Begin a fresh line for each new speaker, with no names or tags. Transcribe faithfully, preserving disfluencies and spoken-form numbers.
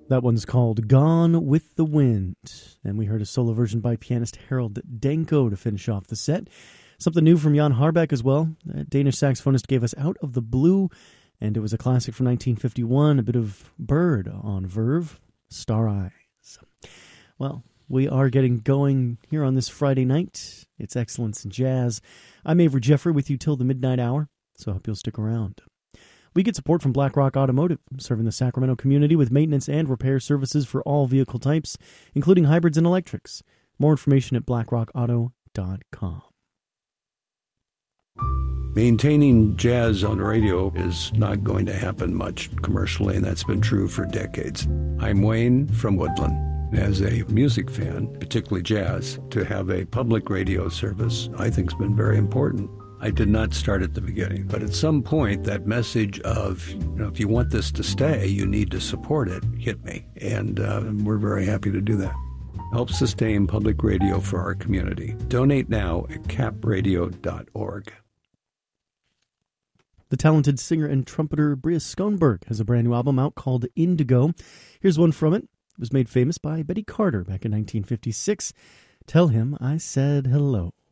That one's called Gone with the Wind. And we heard a solo version by pianist Harold Danko to finish off the set. Something new from Jan Harbeck as well. That Danish saxophonist gave us Out of the Blue, and it was a classic from nineteen fifty-one, a bit of Bird on Verve, Star Eyes. Well, we are getting going here on this Friday night. It's Excellence in Jazz. I'm Avery Jeffrey with you till the midnight hour, so I hope you'll stick around. We get support from BlackRock Automotive, serving the Sacramento community with maintenance and repair services for all vehicle types, including hybrids and electrics. More information at blackrock auto dot com.
Maintaining jazz on radio is not going to happen much commercially, and that's been true for decades. I'm Wayne from Woodland. As a music fan, particularly jazz, to have a public radio service I think has been very important. I did not start at the beginning, but at some point that message of, you know, if you want this to stay, you need to support it, hit me. And uh, we're very happy to do that. Help sustain public radio for our community. Donate now at cap radio dot org.
The talented singer and trumpeter Bria Schoenberg has a brand new album out called Indigo. Here's one from it. It was made famous by Betty Carter back in nineteen fifty-six. Tell him I said hello.